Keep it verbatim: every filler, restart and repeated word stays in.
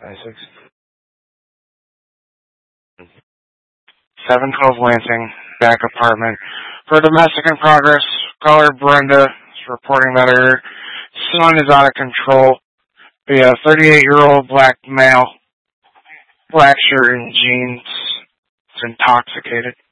Essex. seven twelve Lansing, back apartment. For domestic in progress, caller Brenda is reporting that her son is out of control. The thirty-eight-year-old black male, black shirt and jeans, is intoxicated.